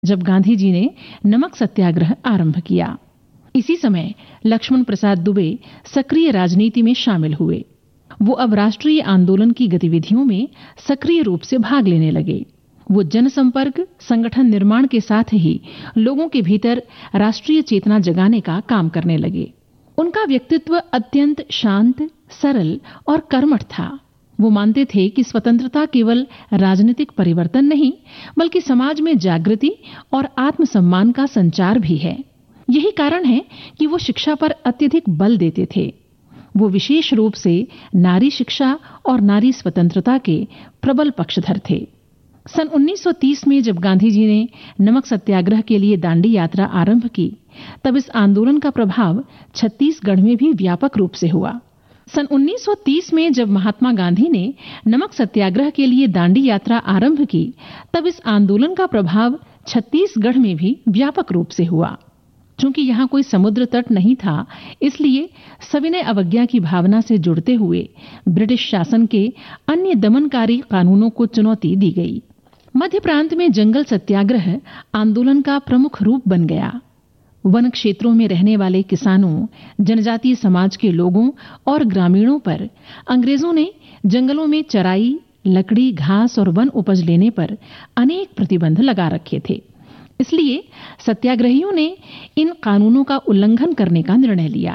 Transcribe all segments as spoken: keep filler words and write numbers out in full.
जब गांधी जी ने नमक सत्याग्रह आरंभ किया। इसी समय लक्ष्मण प्रसाद दुबे सक्रिय राजनीति में शामिल हुए। वो अब राष्ट्रीय आंदोलन की गतिविधियों में सक्रिय रूप से भाग लेने लगे। वो जनसंपर्क, संगठन निर्माण के साथ ही लोगों के भीतर राष्ट्रीय चेतना जगाने का काम करने लगे। उनका व्यक्तित्व अत्यंत शांत, सरल और कर्मठ था। वो मानते थे कि स्वतंत्रता केवल राजनीतिक परिवर्तन नहीं, बल्कि समाज में जागृति और आत्मसम्मान का संचार भी है। यही कारण है कि वो शिक्षा पर अत्यधिक बल देते थे। वो विशेष रूप से नारी शिक्षा और नारी स्वतंत्रता के प्रबल पक्षधर थे। सन उन्नीस सौ तीस में जब गांधी जी ने नमक सत्याग्रह के लिए दांडी यात्रा आरंभ की, तब इस आंदोलन का प्रभाव छत्तीसगढ़ में भी व्यापक रूप से हुआ। सन उन्नीस सौ तीस में जब महात्मा गांधी ने नमक सत्याग्रह के लिए दांडी यात्रा आरंभ की, तब इस आंदोलन का प्रभाव छत्तीसगढ़ में भी व्यापक रूप से हुआ। चूंकि यहाँ कोई समुद्र तट नहीं था, इसलिए सविनय अवज्ञा की भावना से जुड़ते हुए ब्रिटिश शासन के अन्य दमनकारी कानूनों को चुनौती दी गई। मध्य प्रांत में जंगल सत्याग्रह आंदोलन का प्रमुख रूप बन गया। वन क्षेत्रों में रहने वाले किसानों, जनजातीय समाज के लोगों और ग्रामीणों पर अंग्रेजों ने जंगलों में चराई, लकड़ी, घास और वन उपज लेने पर अनेक प्रतिबंध लगा रखे थे। इसलिए सत्याग्रहियों ने इन कानूनों का उल्लंघन करने का निर्णय लिया।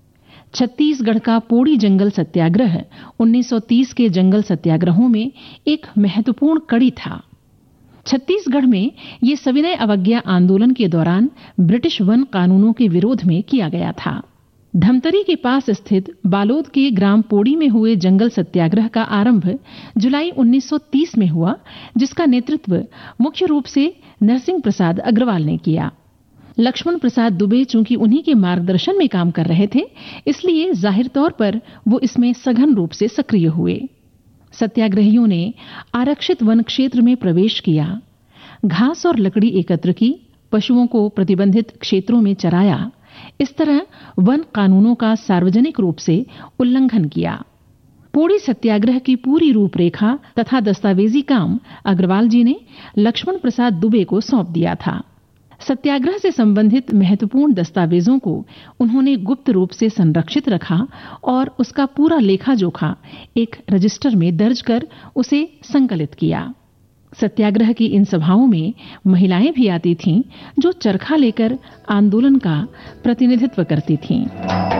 छत्तीसगढ़ का पोड़ी जंगल सत्याग्रह उन्नीस सौ तीस के जंगल सत्याग्रहों में एक महत्वपूर्ण कड़ी था। छत्तीसगढ़ में ये सविनय अवज्ञा आंदोलन के दौरान ब्रिटिश वन कानूनों के विरोध में किया गया था। धमतरी के पास स्थित बालोद के ग्राम पोड़ी में हुए जंगल सत्याग्रह का आरंभ जुलाई उन्नीस सौ तीस में हुआ, जिसका नेतृत्व मुख्य रूप से नरसिंह प्रसाद अग्रवाल ने किया। लक्ष्मण प्रसाद दुबे चूंकि उन्हीं के मार्गदर्शन में काम कर रहे थे, इसलिए जाहिर तौर पर वो इसमें सघन रूप से सक्रिय हुए। सत्याग्रहियों ने आरक्षित वन क्षेत्र में प्रवेश किया, घास और लकड़ी एकत्र की, पशुओं को प्रतिबंधित क्षेत्रों में चराया। इस तरह वन कानूनों का सार्वजनिक रूप से उल्लंघन किया। पोड़ी सत्याग्रह की पूरी रूपरेखा तथा दस्तावेजी काम अग्रवाल जी ने लक्ष्मण प्रसाद दुबे को सौंप दिया था। सत्याग्रह से संबंधित महत्वपूर्ण दस्तावेजों को उन्होंने गुप्त रूप से संरक्षित रखा और उसका पूरा लेखा जोखा एक रजिस्टर में दर्ज कर उसे संकलित किया। सत्याग्रह की इन सभाओं में महिलाएं भी आती थीं, जो चरखा लेकर आंदोलन का प्रतिनिधित्व करती थीं।